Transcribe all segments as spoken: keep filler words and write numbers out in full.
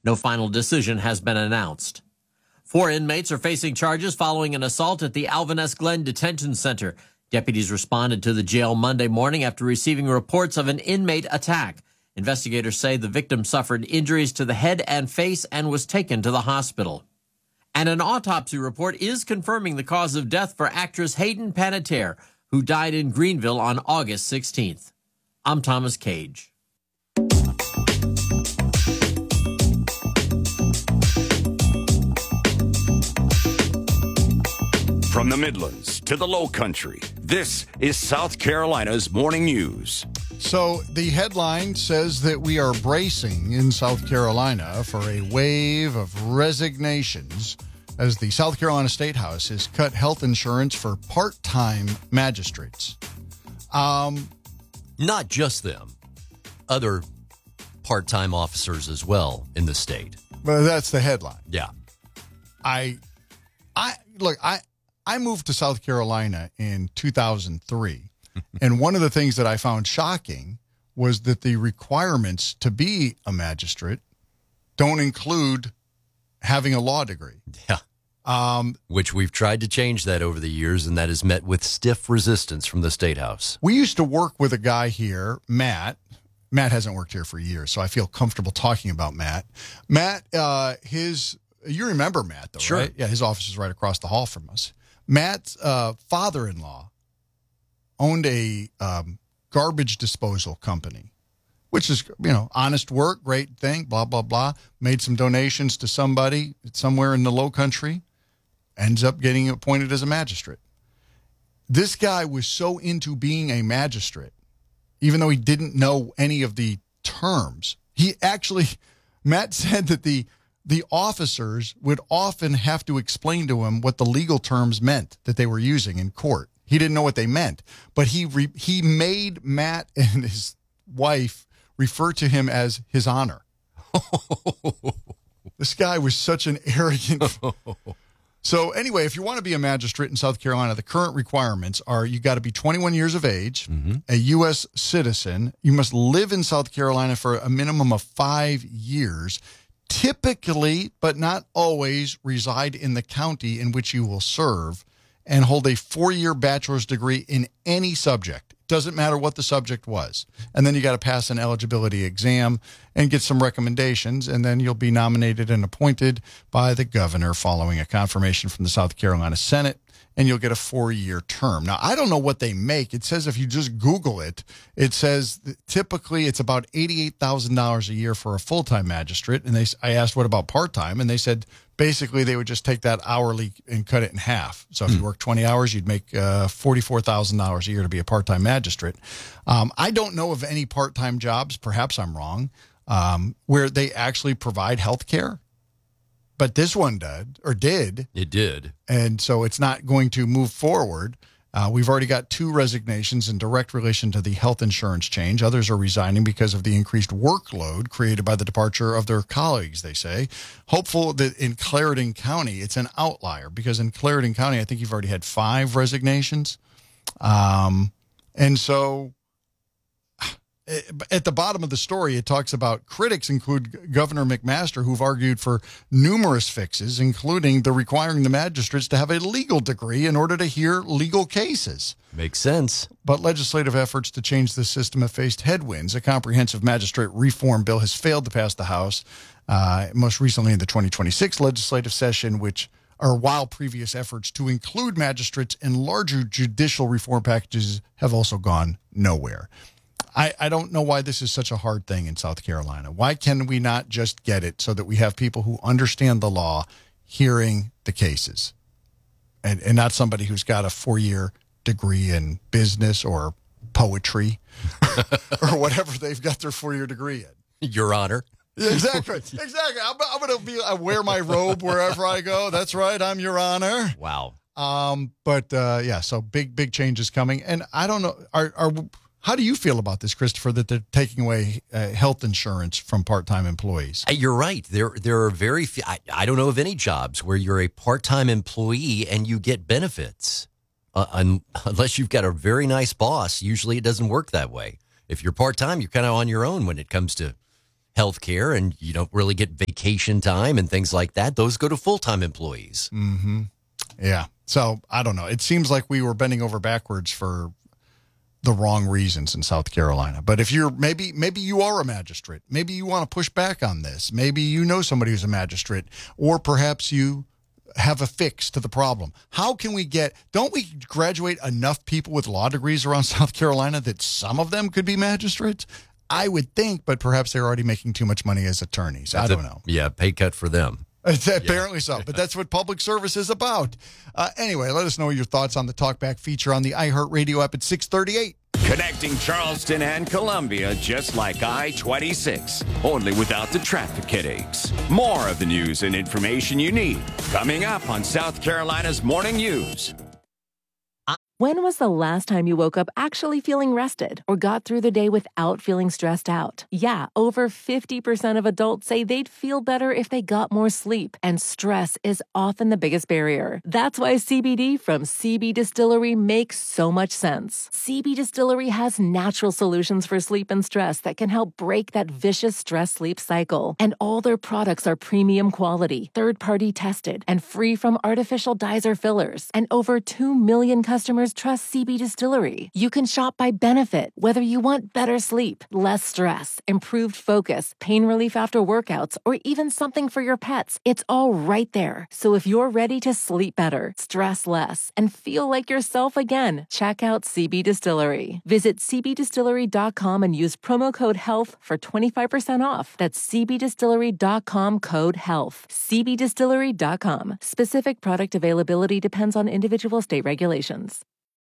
No final decision has been announced. Four inmates are facing charges following an assault at the Alvin S. Glenn Detention Center. Deputies responded to the jail Monday morning after receiving reports of an inmate attack. Investigators say the victim suffered injuries to the head and face and was taken to the hospital. And an autopsy report is confirming the cause of death for actress Hayden Panettiere, who died in Greenville on August sixteenth. I'm Thomas Cage. From the Midlands to the Low Country, this is South Carolina's Morning News. So the headline says that we are bracing in South Carolina for a wave of resignations as the South Carolina State House has cut health insurance for part-time magistrates. Um, Not just them, other part-time officers as well in the state. But that's the headline. Yeah. I, I look, I, I moved to South Carolina in two thousand three, and one of the things that I found shocking was that the requirements to be a magistrate don't include having a law degree. Yeah. Um, Which we've tried to change that over the years, and that is met with stiff resistance from the State House. We used to work with a guy here, Matt. Matt hasn't worked here for years, so I feel comfortable talking about Matt. Matt, uh, his, you remember Matt, though, Sure. right? Yeah, his office is right across the hall from us. Matt's uh, father-in-law owned a um, garbage disposal company, which is, you know, honest work, great thing, blah, blah, blah. Made some donations to somebody somewhere in the Low Country, ends up getting appointed as a magistrate. This guy was so into being a magistrate, even though he didn't know any of the terms. He actually, Matt said that the the officers would often have to explain to him what the legal terms meant that they were using in court. He didn't know what they meant, but he re, he made Matt and his wife refer to him as His Honor. This guy was such an arrogant. So anyway, if you want to be a magistrate in South Carolina, the current requirements are you got to be twenty-one years of age, mm-hmm. a U S citizen. You must live in South Carolina for a minimum of five years. Typically, but not always, reside in the county in which you will serve and hold a four-year bachelor's degree in any subject. Doesn't matter what the subject was. And then you got to pass an eligibility exam and get some recommendations, and then you'll be nominated and appointed by the governor following a confirmation from the South Carolina Senate, and you'll get a four-year term. Now, I don't know what they make. It says if you just Google it, it says typically it's about eighty-eight thousand dollars a year for a full-time magistrate. And they, I asked, what about part-time? And they said basically they would just take that hourly and cut it in half. So if you work twenty hours, you'd make uh, forty-four thousand dollars a year to be a part-time magistrate. Um, I don't know of any part-time jobs, perhaps I'm wrong, um, where they actually provide health care. But this one did, or did. It did. And so it's not going to move forward. Uh, we've already got two resignations in direct relation to the health insurance change. Others are resigning because of the increased workload created by the departure of their colleagues, they say. Hopeful that in Clarendon County, it's an outlier, because in Clarendon County, I think you've already had five resignations. Um, and so at the bottom of the story, it talks about critics include Governor McMaster, who've argued for numerous fixes, including the requiring the magistrates to have a legal degree in order to hear legal cases. Makes sense. But legislative efforts to change the system have faced headwinds. A comprehensive magistrate reform bill has failed to pass the House, uh, most recently in the twenty twenty-six legislative session, which or while previous efforts to include magistrates in larger judicial reform packages have also gone nowhere. I, I don't know why this is such a hard thing in South Carolina. Why can we not just get it so that we have people who understand the law hearing the cases and, and not somebody who's got a four-year degree in business or poetry or whatever they've got their four-year degree in? Your Honor. Exactly. Exactly. I'm, I'm going to be, I wear my robe wherever I go. That's right. I'm Your Honor. Wow. Um, but, uh, yeah, so big, big changes coming. And I don't know, are, are, how do you feel about this, Christopher, that they're taking away uh, health insurance from part-time employees? You're right. There there are very few, I, I don't know of any jobs where you're a part-time employee and you get benefits. Uh, un, unless you've got a very nice boss, usually it doesn't work that way. If you're part-time, you're kind of on your own when it comes to health care and you don't really get vacation time and things like that. Those go to full-time employees. Mm-hmm. Yeah. So I don't know. It seems like we were bending over backwards for the wrong reasons in South Carolina. But if you're maybe maybe you are a magistrate, maybe you want to push back on this. Maybe you know somebody who's a magistrate, or perhaps you have a fix to the problem. How can we get, don't we graduate enough people with law degrees around South Carolina that some of them could be magistrates? I would think, but perhaps they're already making too much money as attorneys. That's I don't a, know. Yeah, pay cut for them. Apparently so, but that's what public service is about. Uh, anyway, let us know your thoughts on the Talkback feature on the iHeartRadio app at six thirty-eight. Connecting Charleston and Columbia just like I twenty-six, only without the traffic headaches. More of the news and information you need coming up on South Carolina's Morning News. When was the last time you woke up actually feeling rested or got through the day without feeling stressed out? Yeah, over fifty percent of adults say they'd feel better if they got more sleep, and stress is often the biggest barrier. That's why C B D from C B Distillery makes so much sense. C B Distillery has natural solutions for sleep and stress that can help break that vicious stress-sleep cycle. And all their products are premium quality, third-party tested, and free from artificial dyes or fillers. And over two million customers trust C B Distillery. You can shop by benefit, whether you want better sleep, less stress, improved focus, pain relief after workouts, or even something for your pets. It's all right there. So if you're ready to sleep better, stress less, and feel like yourself again, check out C B Distillery. Visit c b distillery dot com and use promo code HEALTH for twenty-five percent off. That's c b distillery dot com, code HEALTH. c b distillery dot com. Specific product availability depends on individual state regulations.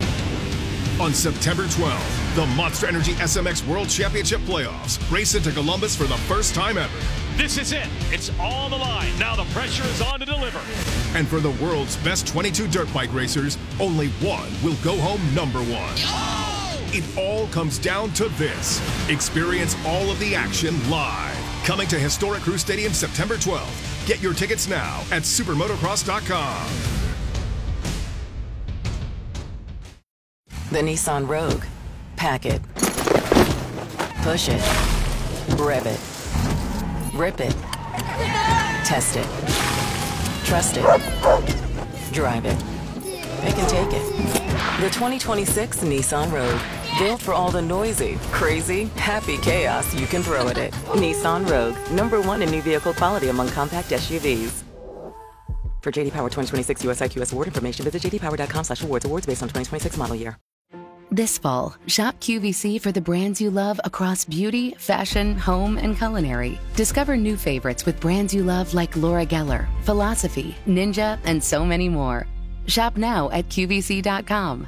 On September twelfth, the Monster Energy S M X World Championship Playoffs race into Columbus for the first time ever. This is it. It's on the line. Now the pressure is on to deliver. And for the world's best twenty-two dirt bike racers, only one will go home number one. Oh! It all comes down to this. Experience all of the action live. Coming to Historic Crew Stadium September twelfth. Get your tickets now at supermotocross dot com. The Nissan Rogue. Pack it. Push it. Rev it. Rip it. Test it. Trust it. Drive it. They can take it. The twenty twenty-six Nissan Rogue. Built for all the noisy, crazy, happy chaos you can throw at it. Nissan Rogue. Number one in new vehicle quality among compact S U Vs. For J D Power twenty twenty-six U S I Q S award information, visit j d power dot com slash awards. Awards based on twenty twenty-six model year. This fall, shop Q V C for the brands you love across beauty, fashion, home, and culinary. Discover new favorites with brands you love like Laura Geller, Philosophy, Ninja, and so many more. Shop now at q v c dot com.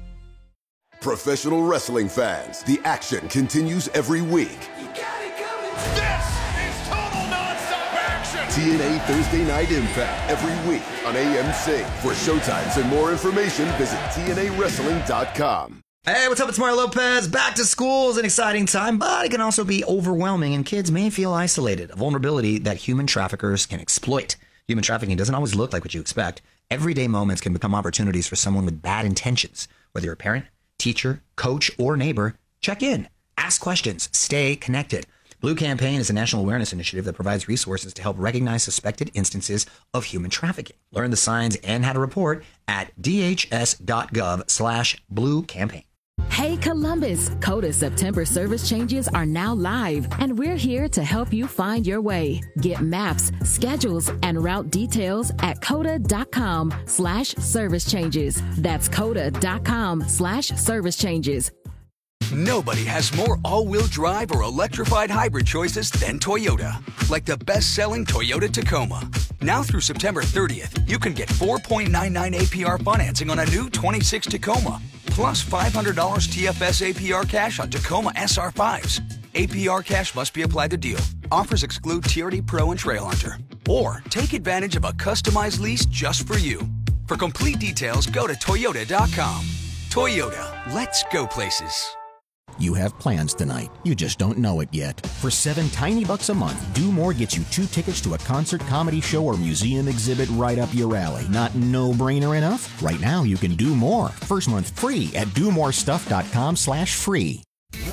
Professional wrestling fans, the action continues every week. You got it coming. This is total nonstop action. T N A Thursday Night Impact every week on A M C. For showtimes and more information, visit T N A wrestling dot com. Hey, what's up? It's Mario Lopez. Back to school is an exciting time, but it can also be overwhelming, and kids may feel isolated, a vulnerability that human traffickers can exploit. Human trafficking doesn't always look like what you expect. Everyday moments can become opportunities for someone with bad intentions. Whether you're a parent, teacher, coach, or neighbor, check in, ask questions, stay connected. Blue Campaign is a national awareness initiative that provides resources to help recognize suspected instances of human trafficking. Learn the signs and how to report at d h s dot gov slash blue campaign. Hey Columbus, CODA September service changes are now live, and we're here to help you find your way. Get maps, schedules, and route details at coda dot com slash service changes. That's coda dot com slash service changes. Nobody has more all-wheel drive or electrified hybrid choices than Toyota. Like the best-selling Toyota Tacoma. Now through September thirtieth, you can get four point nine nine A P R financing on a new twenty-six Tacoma, plus five hundred dollars T F S A P R cash on Tacoma S R fives. A P R cash must be applied to deal. Offers exclude T R D Pro and Trail Hunter. Or take advantage of a customized lease just for you. For complete details, go to toyota dot com. Toyota, let's go places. You have plans tonight. You just don't know it yet. For seven tiny bucks a month, Do More gets you two tickets to a concert, comedy show, or museum exhibit right up your alley. Not no-brainer enough? Right now, you can do more. First month free at do more stuff dot com slash free.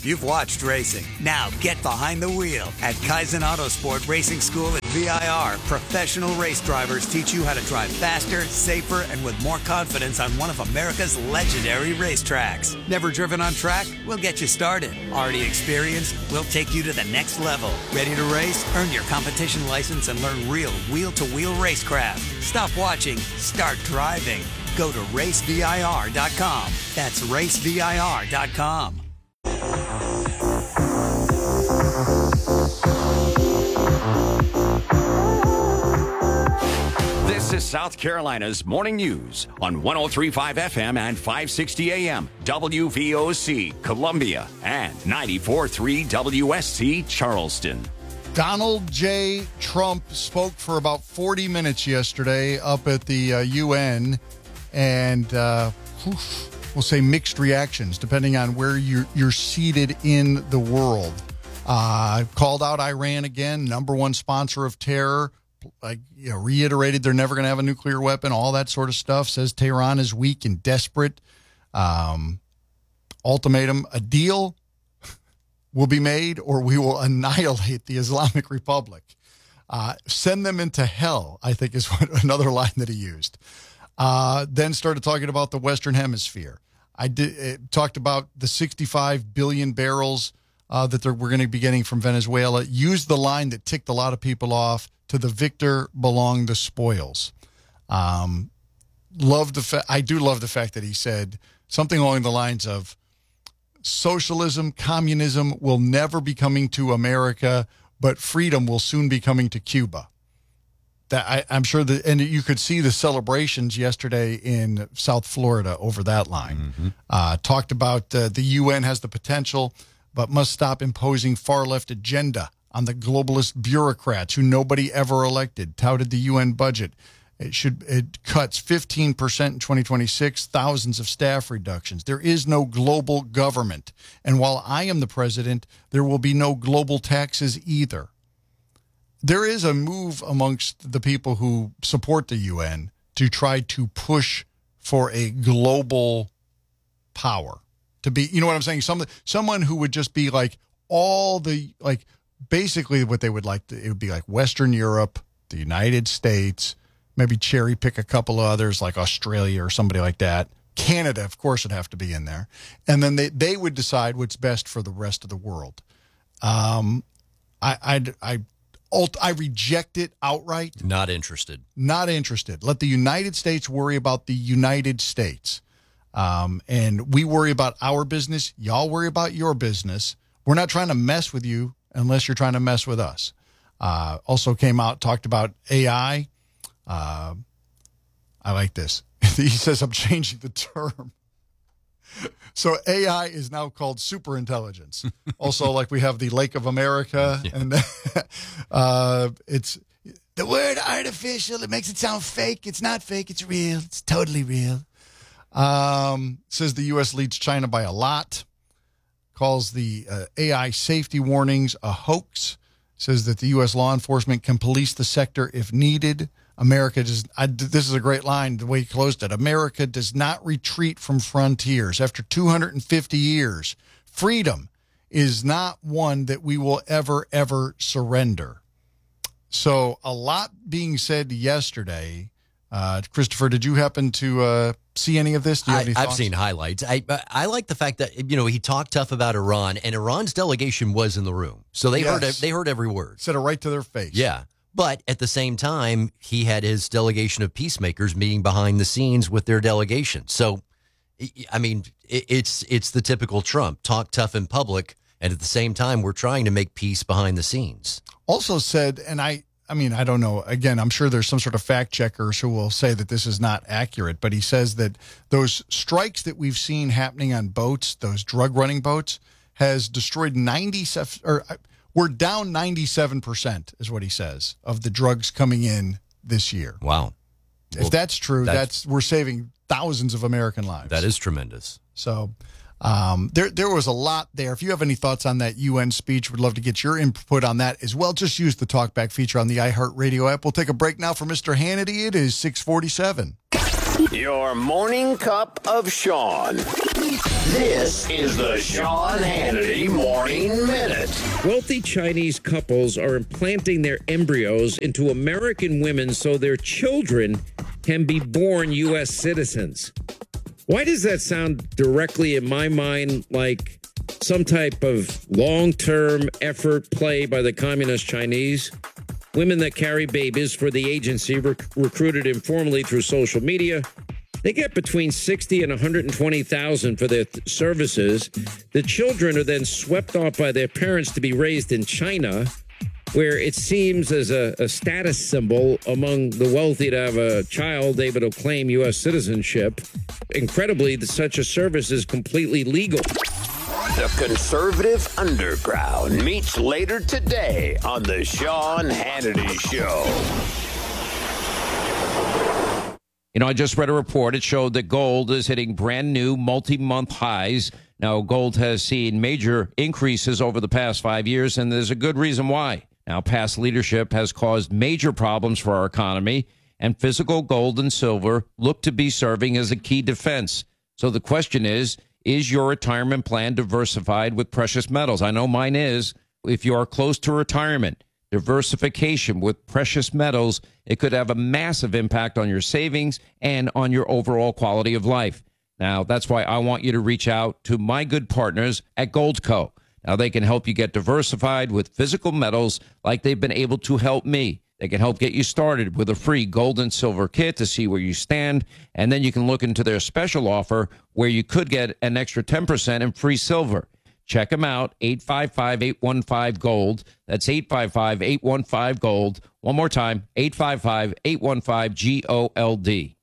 You've watched racing. Now get behind the wheel at Kaizen Autosport Racing School at V I R. Professional race drivers teach you how to drive faster, safer, and with more confidence on one of America's legendary racetracks. Never driven on track? We'll get you started. Already experienced? We'll take you to the next level. Ready to race? Earn your competition license and learn real wheel-to-wheel racecraft. Stop watching. Start driving. Go to race V I R dot com. That's race V I R dot com. This is South Carolina's Morning News on one oh three point five F M and five sixty A M W V O C Columbia and ninety-four point three W S C Charleston. Donald J. Trump spoke for about forty minutes yesterday up at the uh, U N, and uh, whew, we'll say mixed reactions depending on where you're, you're seated in the world. Uh, called out Iran again, number one sponsor of terror. Like, you know, reiterated they're never going to have a nuclear weapon, all that sort of stuff. Says Tehran is weak and desperate. Um, ultimatum: a deal will be made, or we will annihilate the Islamic Republic. Uh, send them into hell, I think is what, another line that he used. Uh, then started talking about the Western Hemisphere. I did it, talked about the sixty-five billion barrels uh, that we're going to be getting from Venezuela. Used the line that ticked a lot of people off: to the victor belong the spoils. Um, love the fa- I do love the fact that he said something along the lines of, socialism, communism will never be coming to America, but freedom will soon be coming to Cuba. That I, I'm sure that, and you could see the celebrations yesterday in South Florida over that line. Mm-hmm. Uh, talked about uh, the U N has the potential, but must stop imposing far left agenda on the globalist bureaucrats who nobody ever elected. Touted the U N budget. It should it cuts fifteen percent in twenty twenty-six, thousands of staff reductions. There is no global government. And while I am the president, there will be no global taxes either. There is a move amongst the people who support the U N to try to push for a global power. To be, you know what I'm saying? Some, someone who would just be like all the, like, basically what they would like, to, it would be like Western Europe, the United States, maybe cherry pick a couple of others like Australia or somebody like that. Canada, of course, would have to be in there. And then they, they would decide what's best for the rest of the world. Um, I, I, I, I reject it outright. Not interested. Not interested. Let the United States worry about the United States. Um, and we worry about our business. Y'all worry about your business. We're not trying to mess with you unless you're trying to mess with us. Uh, also came out, talked about A I. Uh, I like this. He says, I'm changing the term. So A I is now called superintelligence. Also, like we have the Lake of America. Yeah. And uh, it's the word artificial. It makes it sound fake. It's not fake. It's real. It's totally real. Um, says the U S leads China by a lot. Calls the uh, A I safety warnings a hoax. Says that the U S law enforcement can police the sector if needed. America does. I, this is a great line, the way he closed it. America does not retreat from frontiers. After two hundred fifty years, freedom is not one that we will ever, ever surrender. So a lot being said yesterday. Uh, Christopher, did you happen to uh, see any of this? Do you have I, any I've thoughts? seen highlights. I I like the fact that, you know, he talked tough about Iran, and Iran's delegation was in the room, so they Yes. heard they heard every word. Said it right to their face. Yeah. But at the same time, he had his delegation of peacemakers meeting behind the scenes with their delegation. So, I mean, it's it's the typical Trump, talk tough in public, and at the same time, we're trying to make peace behind the scenes. Also said, and I, I mean, I don't know. Again, I'm sure there's some sort of fact checkers who will say that this is not accurate, but he says that those strikes that we've seen happening on boats, those drug running boats, has destroyed ninety-seven, or we're down ninety-seven percent is what he says of the drugs coming in this year. Wow. If Well, that's true, that's- that's, we're saving thousands of American lives. That is tremendous. So um, there there was a lot there. If you have any thoughts on that U N speech, we'd love to get your input on that as well. Just use the TalkBack feature on the iHeartRadio app. We'll take a break now for Mister Hannity. It is six forty-seven. Your morning cup of Sean. This is the Sean Hannity Morning Minute. Wealthy Chinese couples are implanting their embryos into American women so their children can be born U S citizens. Why does that sound directly in my mind like some type of long-term effort play by the communist Chinese? Women that carry babies for the agency rec- recruited informally through social media. They get between sixty and one hundred twenty thousand for their th- services. The children are then swept off by their parents to be raised in China, where it seems as a, a status symbol among the wealthy to have a child able to claim U S citizenship. Incredibly, such a service is completely legal. The conservative underground meets later today on the Sean Hannity Show. You know, I just read a report. It showed that gold is hitting brand new multi-month highs. Now, gold has seen major increases over the past five years, and there's a good reason why. Now, past leadership has caused major problems for our economy, and physical gold and silver look to be serving as a key defense. So the question is, is your retirement plan diversified with precious metals? I know mine is. If you are close to retirement, diversification with precious metals, it could have a massive impact on your savings and on your overall quality of life. Now, that's why I want you to reach out to my good partners at Goldco. Now, they can help you get diversified with physical metals like they've been able to help me. They can help get you started with a free gold and silver kit to see where you stand, and then you can look into their special offer where you could get an extra ten percent in free silver. Check them out, eight five five, eight one five, GOLD. That's eight five five, eight one five, GOLD. One more time, eight five five, eight one five, G O L D.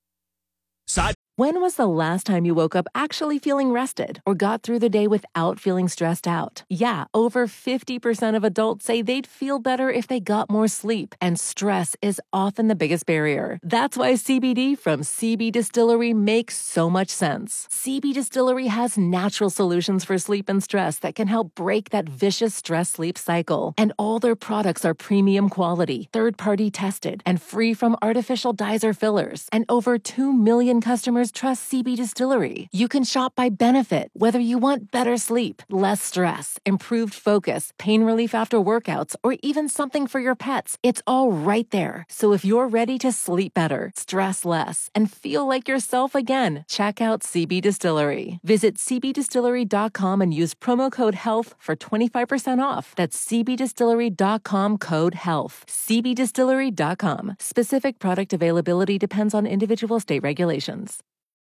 Side. When was the last time you woke up actually feeling rested or got through the day without feeling stressed out? Yeah, over fifty percent of adults say they'd feel better if they got more sleep, and stress is often the biggest barrier. That's why C B D from C B Distillery makes so much sense. C B Distillery has natural solutions for sleep and stress that can help break that vicious stress-sleep cycle. And all their products are premium quality, third-party tested, and free from artificial dyes or fillers. And over two million customers trust C B Distillery. You can shop by benefit, whether you want better sleep, less stress, improved focus, pain relief after workouts, or even something for your pets. It's all right there. So if you're ready to sleep better, stress less, and feel like yourself again, check out C B Distillery. Visit C B distillery dot com and use promo code HEALTH for twenty-five percent off. That's C B distillery dot com code HEALTH. C B distillery dot com. Specific product availability depends on individual state regulations.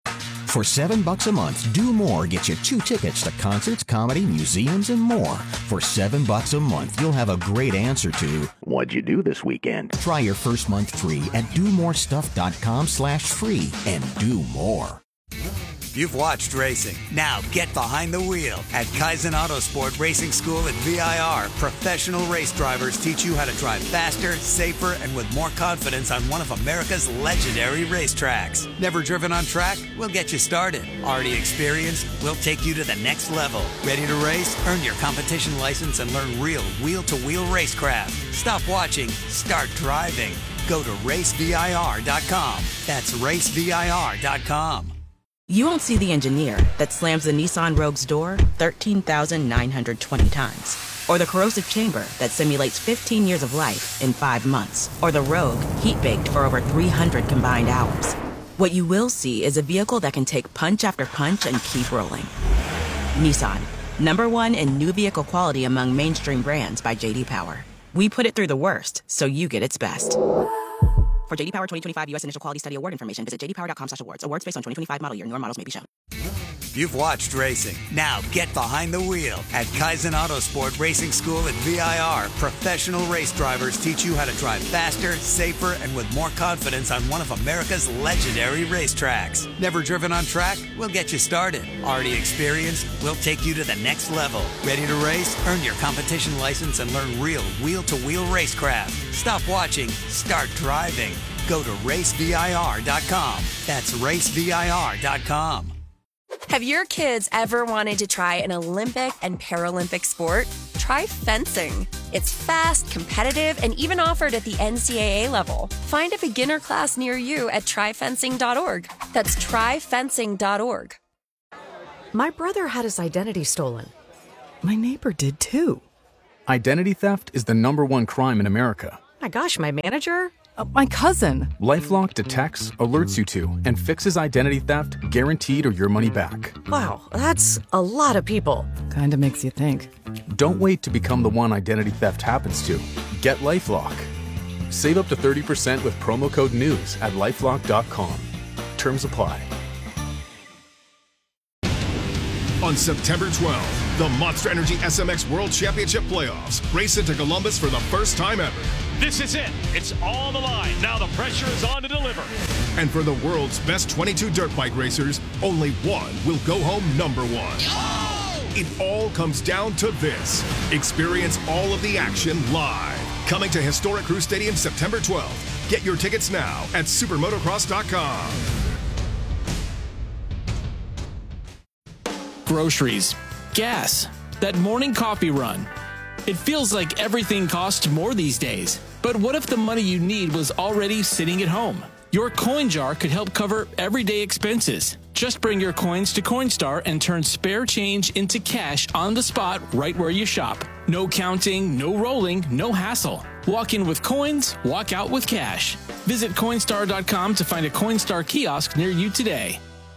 For seven bucks a month, Do More gets you two tickets to concerts, comedy, museums, and more. For seven bucks a month, you'll have a great answer to what'd you do this weekend? Try your first month free at do more stuff dot com slash free and do more. You've watched racing. Now get behind the wheel. At Kaizen Autosport Racing School at V I R, professional race drivers teach you how to drive faster, safer, and with more confidence on one of America's legendary racetracks. Never driven on track? We'll get you started. Already experienced? We'll take you to the next level. Ready to race? Earn your competition license and learn real wheel-to-wheel racecraft. Stop watching. Start driving. Go to race V I R dot com. That's race V I R dot com. You won't see the engineer that slams the Nissan Rogue's door thirteen thousand nine hundred twenty times. Or the corrosive chamber that simulates fifteen years of life in five months. Or the Rogue heat-baked for over three hundred combined hours. What you will see is a vehicle that can take punch after punch and keep rolling. Nissan, number one in new vehicle quality among mainstream brands by J D Power. We put it through the worst, so you get its best. For J D Power twenty twenty-five U S Initial Quality Study Award information, visit j d power dot com slash awards. Awards based on twenty twenty-five model year. Newer models may be shown. You've watched racing. Now get behind the wheel. At Kaizen Autosport Racing School at V I R, professional race drivers teach you how to drive faster, safer, and with more confidence on one of America's legendary racetracks. Never driven on track? We'll get you started. Already experienced? We'll take you to the next level. Ready to race? Earn your competition license and learn real wheel-to-wheel racecraft. Stop watching. Start driving. Go to race V I R dot com. That's race V I R dot com. Have your kids ever wanted to try an Olympic and Paralympic sport? Try fencing. It's fast, competitive, and even offered at the N C double A level. Find a beginner class near you at try fencing dot org. That's try fencing dot org. My brother had his identity stolen. My neighbor did too. Identity theft is the number one crime in America. My gosh, my manager? Uh, my cousin. LifeLock detects, alerts you to, and fixes identity theft guaranteed or your money back. Wow, that's a lot of people. Kinda makes you think. Don't wait to become the one identity theft happens to. Get LifeLock. Save up to thirty percent with promo code NEWS at lifelock dot com. Terms apply. On September twelfth, the Monster Energy S M X World Championship Playoffs race into Columbus for the first time ever. This is it. It's on the line. Now the pressure is on to deliver. And for the world's best twenty-two dirt bike racers, only one will go home number one. Oh! It all comes down to this. Experience all of the action live. Coming to Historic Crew Stadium September twelfth. Get your tickets now at supermotocross dot com. Groceries, gas, that morning coffee run. It feels like everything costs more these days. But what if the money you need was already sitting at home? Your coin jar could help cover everyday expenses. Just bring your coins to Coinstar and turn spare change into cash on the spot right where you shop. No counting, no rolling, no hassle. Walk in with coins, walk out with cash. Visit Coinstar dot com to find a Coinstar kiosk near you today.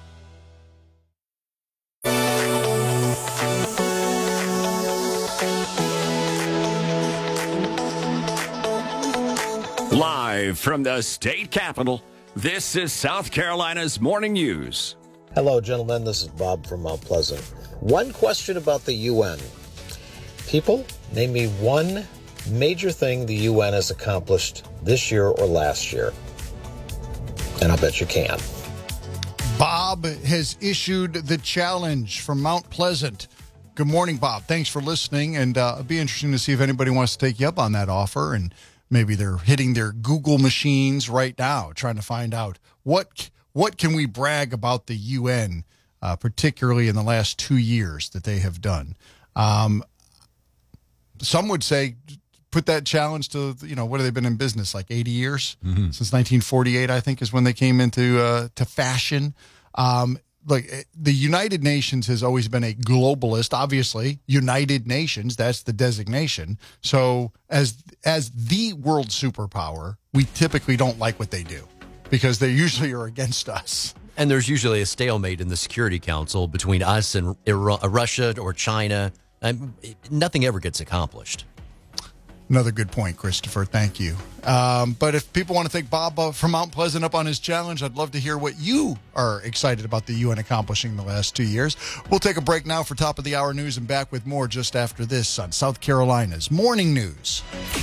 Live from the state capitol, this is South Carolina's Morning News. Hello, gentlemen. This is Bob from Mount Pleasant. One question about the U N. People, name me one major thing the U N has accomplished this year or last year. And I'll bet you can. Bob has issued the challenge from Mount Pleasant. Good morning, Bob. Thanks for listening. And uh, it'd be interesting to see if anybody wants to take you up on that offer. And maybe they're hitting their Google machines right now, trying to find out what what can we brag about the U N, uh, particularly in the last two years that they have done. Um, some would say put that challenge to, you know, what have they been in business, like eighty years? Mm-hmm. Since nineteen forty-eight, I think, is when they came into uh, to fashion. Um, like the United Nations has always been a globalist, obviously. United Nations, that's the designation. So as as the world superpower, we typically don't like what they do because they usually are against us. And there's usually a stalemate in the Security Council between us and Russia or China. And nothing ever gets accomplished. Another good point, Christopher. Thank you. Um, but if people want to take Bob uh, from Mount Pleasant up on his challenge, I'd love to hear what you are excited about the U N accomplishing in the last two years. We'll take a break now for top of the hour news and back with more just after this on South Carolina's Morning News.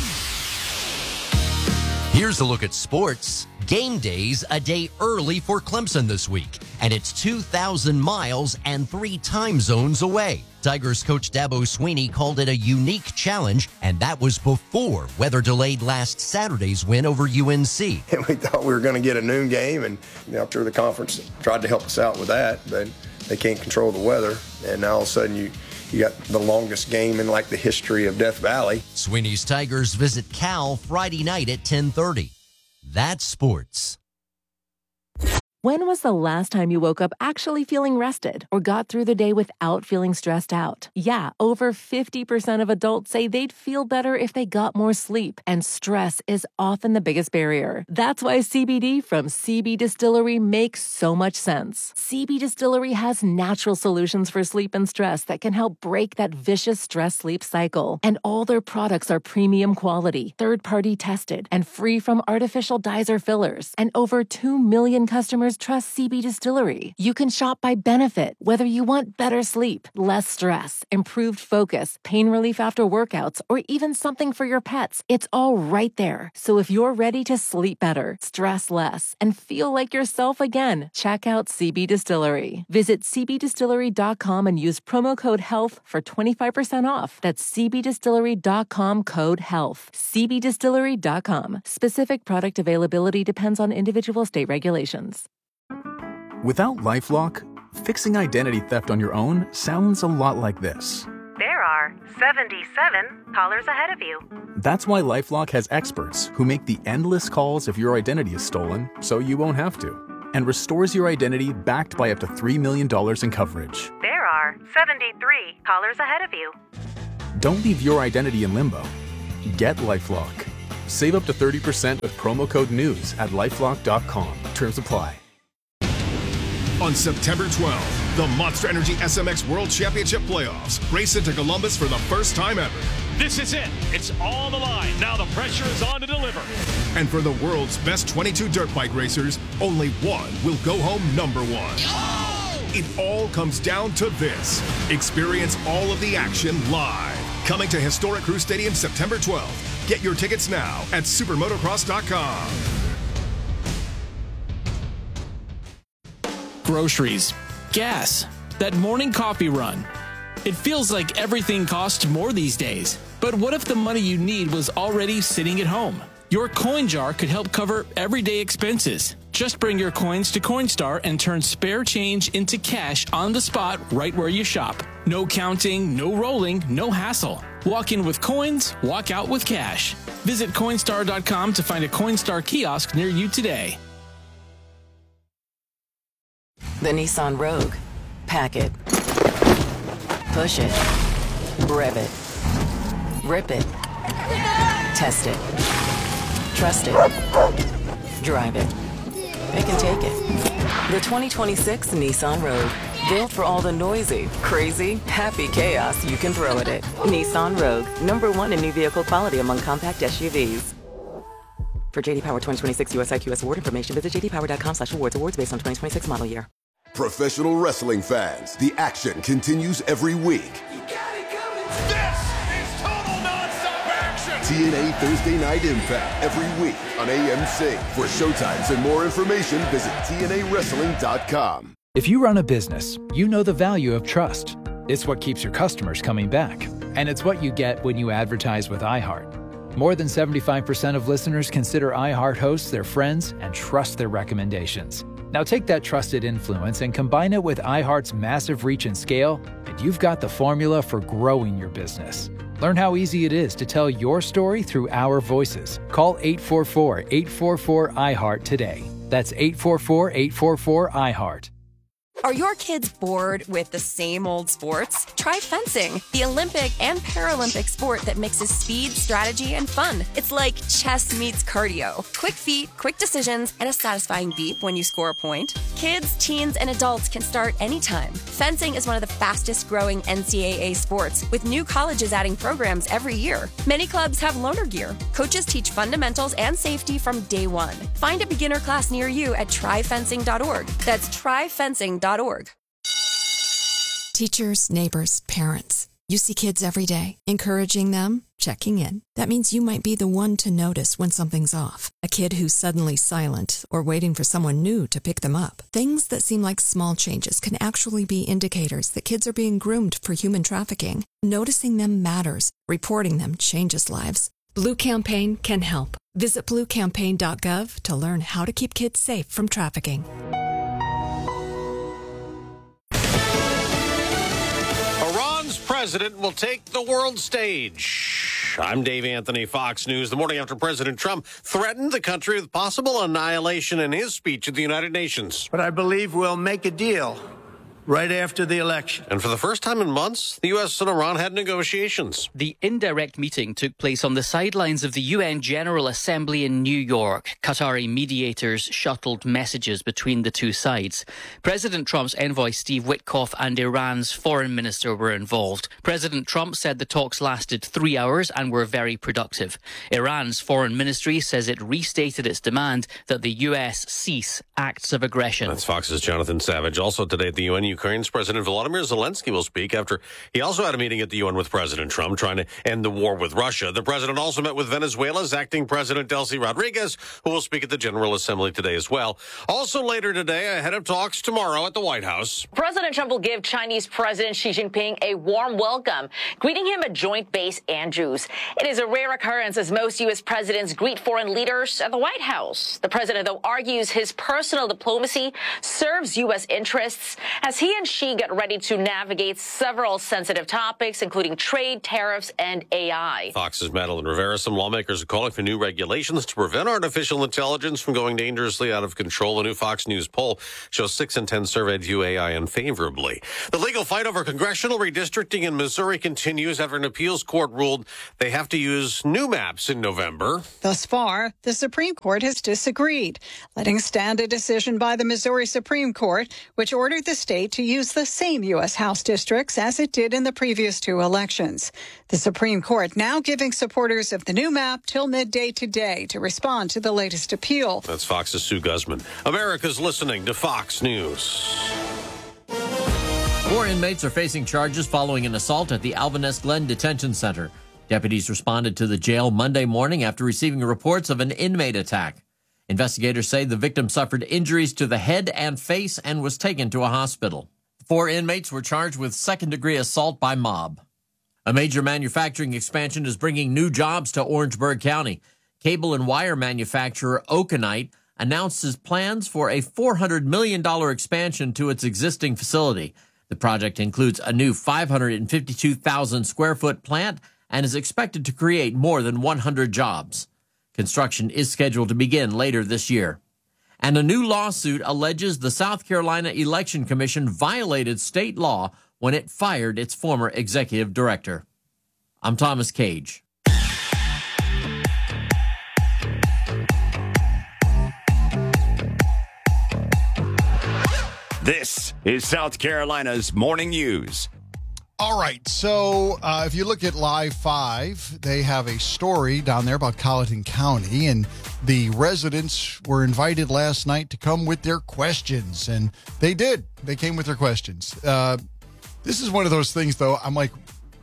Here's a look at sports. Game day's a day early for Clemson this week, and it's two thousand miles and three time zones away. Tigers coach Dabo Swinney called it a unique challenge, and that was before weather delayed last Saturday's win over U N C. We thought we were going to get a noon game, and you know, I'm sure the conference tried to help us out with that, but they can't control the weather, and now all of a sudden you You got the longest game in like the history of Death Valley. Swinney's Tigers visit Cal Friday night at ten thirty. That's sports. When was the last time you woke up actually feeling rested or got through the day without feeling stressed out? Yeah, over fifty percent of adults say they'd feel better if they got more sleep, and stress is often the biggest barrier. That's why C B D from C B Distillery makes so much sense. C B Distillery has natural solutions for sleep and stress that can help break that vicious stress-sleep cycle. And all their products are premium quality, third-party tested, and free from artificial dyes or fillers. And over two million customers trust C B Distillery. You can shop by benefit, whether you want better sleep, less stress, improved focus, pain relief after workouts, or even something for your pets. It's all right there. So if you're ready to sleep better, stress less, and feel like yourself again, check out C B Distillery. Visit c b distillery dot com and use promo code HEALTH for twenty-five percent off. That's c b distillery dot com code HEALTH. c b distillery dot com. Specific product availability depends on individual state regulations. Without LifeLock, fixing identity theft on your own sounds a lot like this. There are seventy-seven callers ahead of you. That's why LifeLock has experts who make the endless calls if your identity is stolen so you won't have to, and restores your identity backed by up to three million dollars in coverage. There are seventy-three callers ahead of you. Don't leave your identity in limbo. Get LifeLock. Save up to thirty percent with promo code NEWS at lifelock dot com. Terms apply. On September twelfth, the Monster Energy S M X World Championship Playoffs race into Columbus for the first time ever. This is it. It's all the line. Now the pressure is on to deliver. And for the world's best twenty-two dirt bike racers, only one will go home number one. Oh! It all comes down to this. Experience all of the action live. Coming to historic Crew Stadium September twelfth. Get your tickets now at supermotocross dot com. Groceries, gas, that morning coffee run. It feels like everything costs more these days. But what if the money you need was already sitting at home? Your coin jar could help cover everyday expenses. Just bring your coins to Coinstar and turn spare change into cash on the spot right where you shop. No counting, no rolling, no hassle. Walk in with coins, walk out with cash. Visit Coinstar dot com to find a Coinstar kiosk near you today. The Nissan Rogue. Pack it. Push it. Rev it. Rip it. Test it. Trust it. Drive it. It can take it. The twenty twenty-six Nissan Rogue. Built for all the noisy, crazy, happy chaos you can throw at it. Nissan Rogue. Number one in new vehicle quality among compact S U Vs. For J D Power twenty twenty-six U S I Q S award information, visit j d power dot com slash awards. Awards based on twenty twenty-six model year. Professional wrestling fans, the action continues every week. You got it coming. This is total nonstop action. T N A Thursday Night Impact every week on A M C. For showtimes and more information, visit T N A wrestling dot com. If you run a business, you know the value of trust. It's what keeps your customers coming back. And it's what you get when you advertise with iHeart. More than seventy-five percent of listeners consider iHeart hosts their friends and trust their recommendations. Now take that trusted influence and combine it with iHeart's massive reach and scale, and you've got the formula for growing your business. Learn how easy it is to tell your story through our voices. Call eight four four, eight four four, I heart today. That's eight four four, eight four four, I heart. Are your kids bored with the same old sports? Try fencing, the Olympic and Paralympic sport that mixes speed, strategy, and fun. It's like chess meets cardio. Quick feet, quick decisions, and a satisfying beep when you score a point. Kids, teens, and adults can start anytime. Fencing is one of the fastest growing N C double A sports, with new colleges adding programs every year. Many clubs have loaner gear. Coaches teach fundamentals and safety from day one. Find a beginner class near you at try fencing dot org. That's try fencing dot org. Teachers, neighbors, parents. You see kids every day, encouraging them, checking in. That means you might be the one to notice when something's off. A kid who's suddenly silent or waiting for someone new to pick them up. Things that seem like small changes can actually be indicators that kids are being groomed for human trafficking. Noticing them matters. Reporting them changes lives. Blue Campaign can help. Visit blue campaign dot gov to learn how to keep kids safe from trafficking. Iran's president will take the world stage. I'm Dave Anthony, Fox News. The morning after President Trump threatened the country with possible annihilation in his speech at the United Nations. But I believe we'll make a deal right after the election. And for the first time in months, the U S and Iran had negotiations. The indirect meeting took place on the sidelines of the U N General Assembly in New York. Qatari mediators shuttled messages between the two sides. President Trump's envoy Steve Witkoff and Iran's foreign minister were involved. President Trump said the talks lasted three hours and were very productive. Iran's foreign ministry says it restated its demand that the U S cease acts of aggression. That's Fox's Jonathan Savage. Also today at the U N, Ukraine's President Volodymyr Zelensky will speak after he also had a meeting at the U N with President Trump trying to end the war with Russia. The president also met with Venezuela's acting president Delcy Rodriguez, who will speak at the General Assembly today as well. Also later today, ahead of talks tomorrow at the White House. President Trump will give Chinese President Xi Jinping a warm welcome, greeting him at Joint Base Andrews. It is a rare occurrence as most U S presidents greet foreign leaders at the White House. The president, though, argues his personal diplomacy serves U S interests as he and she get ready to navigate several sensitive topics, including trade, tariffs, and A I. Fox's Madeline Rivera. Some lawmakers are calling for new regulations to prevent artificial intelligence from going dangerously out of control. A new Fox News poll shows six in ten surveyed view A I unfavorably. The legal fight over congressional redistricting in Missouri continues after an appeals court ruled they have to use new maps in November. Thus far, the Supreme Court has disagreed, letting stand a decision by the Missouri Supreme Court, which ordered the state to use the same U S House districts as it did in the previous two elections. The Supreme Court now giving supporters of the new map till midday today to respond to the latest appeal. That's Fox's Sue Guzman. America's listening to Fox News. Four inmates are facing charges following an assault at the Alvaness Glen Detention Center. Deputies responded to the jail Monday morning after receiving reports of an inmate attack. Investigators say the victim suffered injuries to the head and face and was taken to a hospital. Four inmates were charged with second-degree assault by mob. A major manufacturing expansion is bringing new jobs to Orangeburg County. Cable and wire manufacturer Okanite announces plans for a four hundred million dollars expansion to its existing facility. The project includes a new five hundred fifty-two thousand square foot plant and is expected to create more than one hundred jobs. Construction is scheduled to begin later this year. And a new lawsuit alleges the South Carolina Election Commission violated state law when it fired its former executive director. I'm Thomas Cage. This is South Carolina's Morning News. All right, so uh, if you look at Live five, they have a story down there about Colleton County, and the residents were invited last night to come with their questions, and they did. They came with their questions. Uh, this is one of those things, though, I'm like,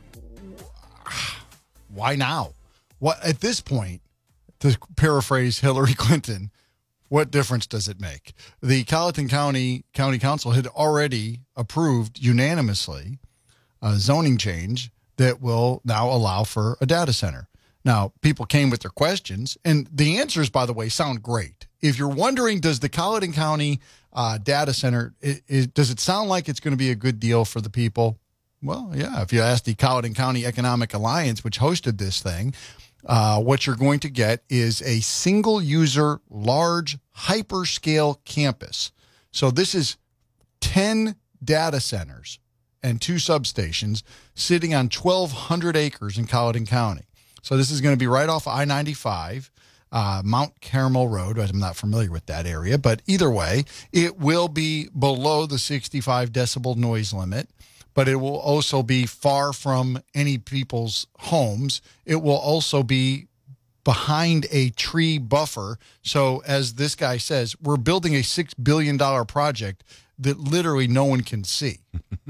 why now? What at this point, to paraphrase Hillary Clinton, what difference does it make? The Colleton County County Council had already approved unanimously a zoning change that will now allow for a data center. Now, people came with their questions, and the answers, by the way, sound great. If you're wondering, does the Colleton County uh, data center, it, it, does it sound like it's going to be a good deal for the people? Well, yeah. If you ask the Colleton County Economic Alliance, which hosted this thing, uh, what you're going to get is a single-user, large, hyperscale campus. So this is ten data centers and two substations sitting on twelve hundred acres in Colleton County. So this is going to be right off I ninety-five, uh, Mount Carmel Road. I'm not familiar with that area, but either way, it will be below the sixty-five decibel noise limit, but it will also be far from any people's homes. It will also be behind a tree buffer. So as this guy says, we're building a six billion dollars project that literally no one can see.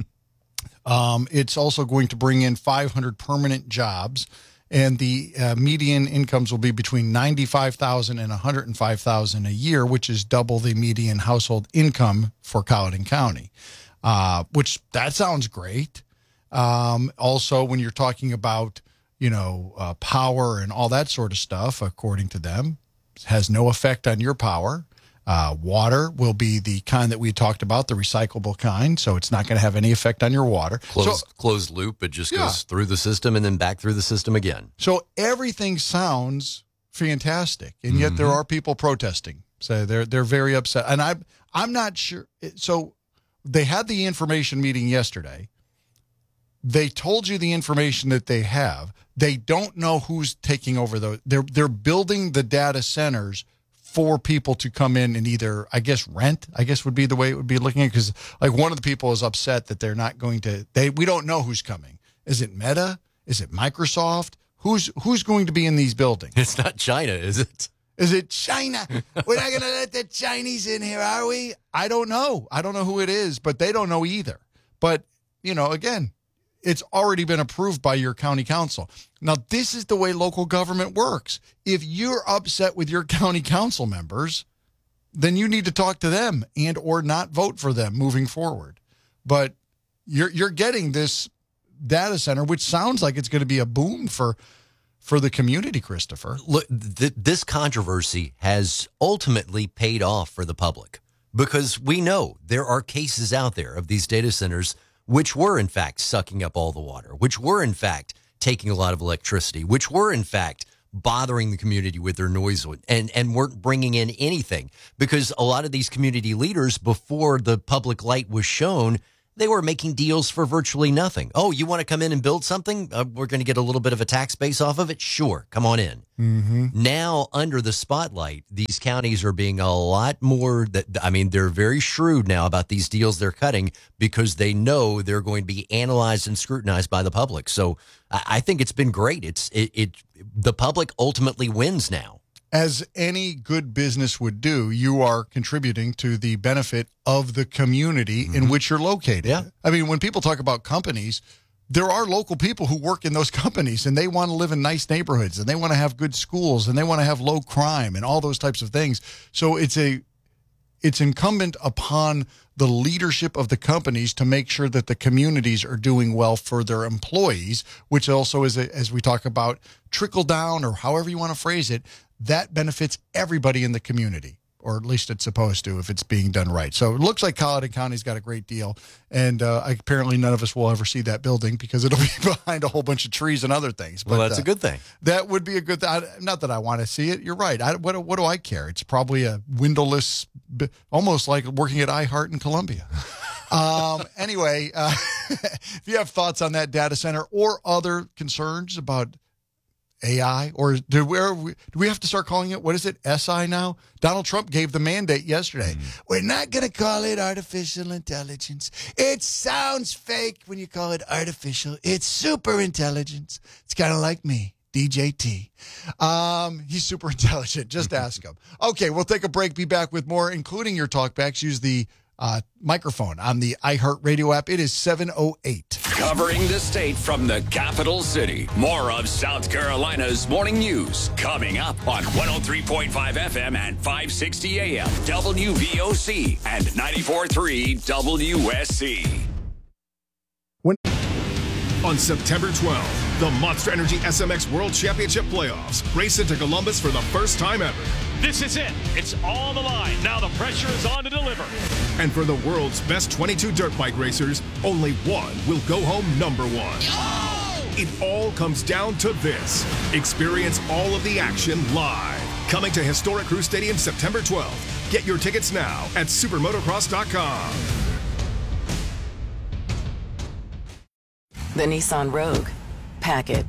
Um, it's also going to bring in five hundred permanent jobs, and the uh, median incomes will be between ninety-five thousand dollars and one hundred five thousand dollars a year, which is double the median household income for Colleton County, uh, which that sounds great. Um, also, when you're talking about, you know, uh, power and all that sort of stuff, according to them, it has no effect on your power. Uh, water will be the kind that we talked about, the recyclable kind, so it's not going to have any effect on your water. Closed, so, closed loop, it just yeah. goes through the system and then back through the system again. So everything sounds fantastic, and yet mm-hmm. there are people protesting. So they're they're very upset, and I'm I'm not sure. So they had the information meeting yesterday. They told you the information that they have. They don't know who's taking over those. They're they're building the data centers for people to come in and either, I guess, rent, I guess would be the way it would be looking at, because like one of the people is upset that they're not going to, they we don't know who's coming. Is it Meta? Is it Microsoft? Who's who's going to be in these buildings? It's not China, is it? Is it China? We're not going to let the Chinese in here, are we? I don't know. I don't know who it is, but they don't know either. But, you know, again, it's already been approved by your county council. Now, this is the way local government works. If you're upset with your county council members, then you need to talk to them and or not vote for them moving forward. But you're you're getting this data center, which sounds like it's going to be a boom for for the community, Christopher. Look, th- this controversy has ultimately paid off for the public. because we know there are cases out there of these data centers which were, in fact, sucking up all the water, which were, in fact, taking a lot of electricity, which were, in fact, bothering the community with their noise and, and weren't bringing in anything. Because a lot of these community leaders, before the public light was shown, they were making deals for virtually nothing. Oh, you want to come in and build something? Uh, we're going to get a little bit of a tax base off of it? Sure, come on in. Mm-hmm. Now, under the spotlight, these counties are being a lot more, that I mean, they're very shrewd now about these deals they're cutting because they know they're going to be analyzed and scrutinized by the public. So I, I think it's been great. It's it, it the public ultimately wins now. As any good business would do, you are contributing to the benefit of the community mm-hmm. in which you're located. Yeah. I mean, when people talk about companies, there are local people who work in those companies and they want to live in nice neighborhoods and they want to have good schools and they want to have low crime and all those types of things. So it's a it's incumbent upon the leadership of the companies to make sure that the communities are doing well for their employees, which also is, a, as we talk about, trickle down or however you want to phrase it, that benefits everybody in the community, or at least it's supposed to if it's being done right. So it looks like Colleton County's got a great deal, and uh, apparently none of us will ever see that building because it'll be behind a whole bunch of trees and other things. But, well, that's uh, a good thing. That would be a good thing. Not that I want to see it. You're right. I, what, what do I care? It's probably a windowless, almost like working at iHeart in Columbia. um, anyway, uh, if you have thoughts on that data center or other concerns about A I, or do we, do we have to start calling it, what is it, S I now? Donald Trump gave the mandate yesterday. Mm. We're not going to call it artificial intelligence. It sounds fake when you call it artificial. It's super intelligence. It's kind of like me, D J T. Um, he's super intelligent. Just ask him. Okay, we'll take a break. Be back with more, including your talkbacks. Use the Uh, microphone on the iHeartRadio app. It is seven oh eight. Covering the state from the capital city. More of South Carolina's morning news coming up on one oh three point five F M and five sixty A M W V O C and ninety-four point three W S C. When- on September twelfth, the Monster Energy S M X World Championship Playoffs race into Columbus for the first time ever. This is it. It's on the line. Now the pressure is on to deliver. And for the world's best twenty-two dirt bike racers, only one will go home number one. Oh! It all comes down to this. Experience all of the action live. Coming to historic Crew Stadium September twelfth. Get your tickets now at supermotocross dot com. The Nissan Rogue. Pack it.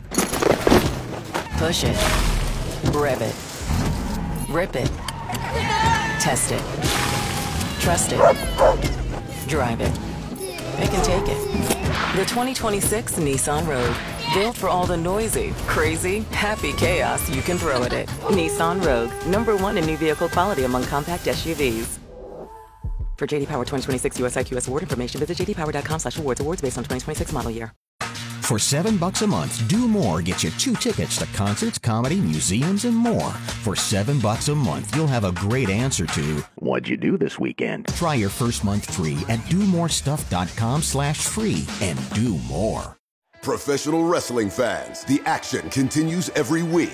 Push it. Rev it. Rip it. Test it. Trust it. Drive it. It can take it. The twenty twenty-six Nissan Rogue. Built for all the noisy, crazy, happy chaos you can throw at it. Nissan Rogue. Number one in new vehicle quality among compact S U Vs. For J D Power twenty twenty-six U S I Q S award information, visit j d power dot com slash awards. Awards based on twenty twenty-six model year. For seven bucks a month, Do More gets you two tickets to concerts, comedy, museums, and more. For seven bucks a month, you'll have a great answer to what'd you do this weekend? Try your first month free at do more stuff dot com slash free and do more. Professional wrestling fans, the action continues every week.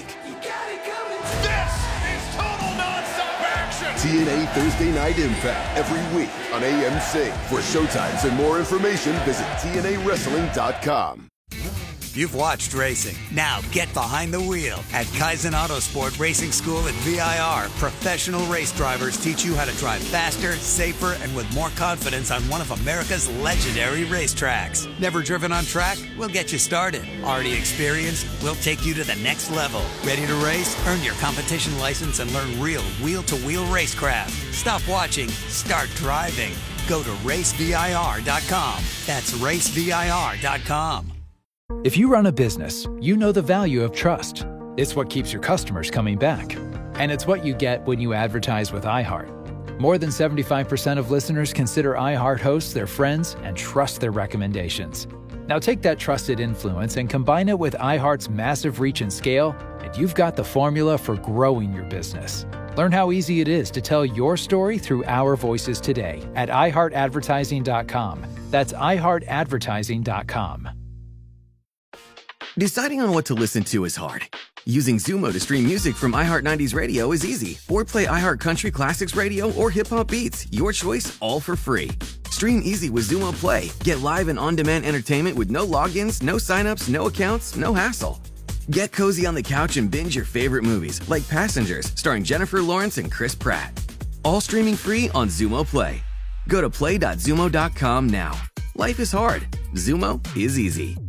This is total nonstop action. T N A Thursday Night Impact every week on A M C. For showtimes and more information, visit T N A wrestling dot com. You've watched racing. Now get behind the wheel. At Kaizen Autosport Racing School at V I R, professional race drivers teach you how to drive faster, safer, and with more confidence on one of America's legendary racetracks. Never driven on track? We'll get you started. Already experienced? We'll take you to the next level. Ready to race? Earn your competition license and learn real wheel-to-wheel racecraft. Stop watching. Start driving. Go to race V I R dot com. That's race V I R dot com. If you run a business, you know the value of trust. It's what keeps your customers coming back. And it's what you get when you advertise with iHeart. More than seventy-five percent of listeners consider iHeart hosts their friends and trust their recommendations. Now take that trusted influence and combine it with iHeart's massive reach and scale, and you've got the formula for growing your business. Learn how easy it is to tell your story through our voices today at i heart advertising dot com. That's i heart advertising dot com. Deciding on what to listen to is hard. Using Zumo to stream music from iHeart nineties Radio is easy. Or play iHeart Country Classics Radio or Hip Hop Beats. Your choice, all for free. Stream easy with Zumo Play. Get live and on-demand entertainment with no logins, no signups, no accounts, no hassle. Get cozy on the couch and binge your favorite movies, like Passengers, starring Jennifer Lawrence and Chris Pratt. All streaming free on Zumo Play. Go to play dot zumo dot com now. Life is hard. Zumo is easy.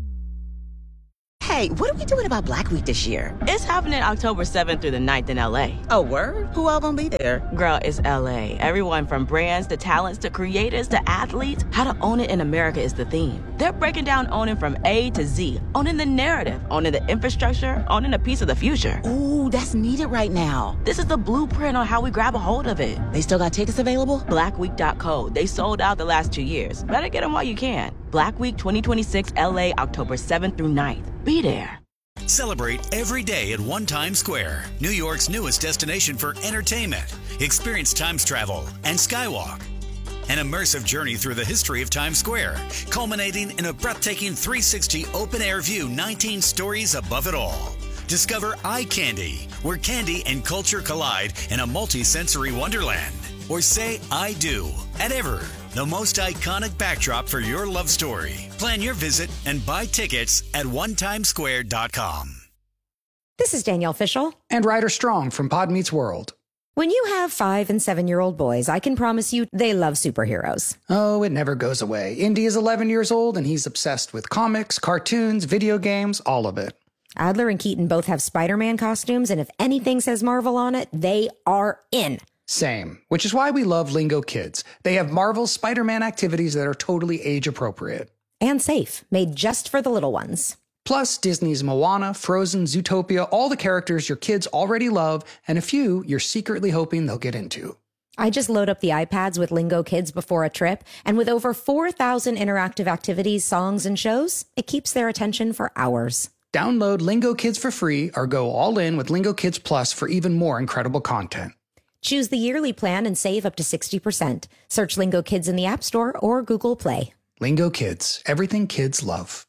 Hey, what are we doing about Black Week this year? It's happening October seventh through the ninth in L A. Oh, word? Who all gonna be there? Girl, it's L A. Everyone from brands to talents to creators to athletes. How to own it in America is the theme. They're breaking down owning from A to Z, owning the narrative, owning the infrastructure, owning a piece of the future. Ooh, that's needed right now. This is the blueprint on how we grab a hold of it. They still got tickets available? black week dot co. They sold out the last two years. Better get them while you can. Black Week twenty twenty-six L A, October seventh through ninth. Be there. Celebrate every day at One Times Square, New York's newest destination for entertainment. Experience Times Travel and Skywalk. An immersive journey through the history of Times Square, culminating in a breathtaking three sixty open-air view, nineteen stories above it all. Discover Eye Candy, where candy and culture collide in a multi-sensory wonderland. Or say I do at Ever, the most iconic backdrop for your love story. Plan your visit and buy tickets at one times square dot com. This is Danielle Fishel. And Ryder Strong from Pod Meets World. When you have five and seven-year-old boys, I can promise you they love superheroes. Oh, it never goes away. Indy is eleven years old, and he's obsessed with comics, cartoons, video games, all of it. Adler and Keaton both have Spider-Man costumes, and if anything says Marvel on it, they are in. Same, which is why we love Lingo Kids. They have Marvel's Spider-Man activities that are totally age-appropriate. And safe, made just for the little ones. Plus, Disney's Moana, Frozen, Zootopia, all the characters your kids already love, and a few you're secretly hoping they'll get into. I just load up the iPads with Lingo Kids before a trip, and with over four thousand interactive activities, songs, and shows, it keeps their attention for hours. Download Lingo Kids for free or go all in with Lingo Kids Plus for even more incredible content. Choose the yearly plan and save up to sixty percent. Search Lingo Kids in the App Store or Google Play. Lingo Kids, everything kids love.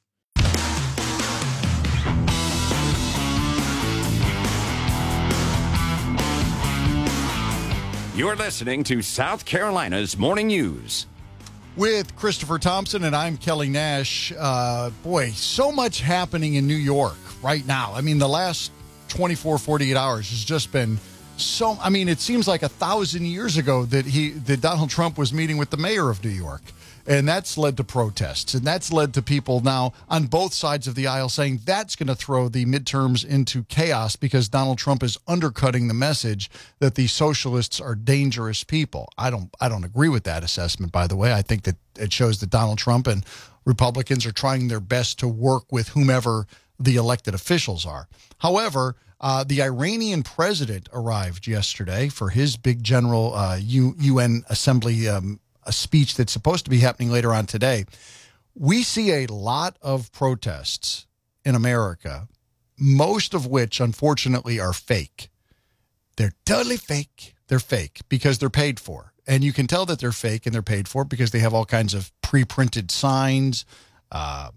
You're listening to South Carolina's Morning News. With Christopher Thompson, and I'm Kelly Nash. Uh, boy, so much happening in New York right now. I mean, the last twenty-four, forty-eight hours has just been so, I mean, it seems like a thousand years ago that he, that Donald Trump was meeting with the mayor of New York. And that's led to protests. And that's led to people now on both sides of the aisle saying that's going to throw the midterms into chaos because Donald Trump is undercutting the message that the socialists are dangerous people. I don't, I don't agree with that assessment, by the way. I think that it shows that Donald Trump and Republicans are trying their best to work with whomever the elected officials are. However, Uh, the Iranian president arrived yesterday for his big general uh, U- UN Assembly um, a speech that's supposed to be happening later on today. We see a lot of protests in America, most of which, unfortunately, are fake. They're totally fake. They're fake because they're paid for. And you can tell that they're fake and they're paid for because they have all kinds of pre-printed signs, uh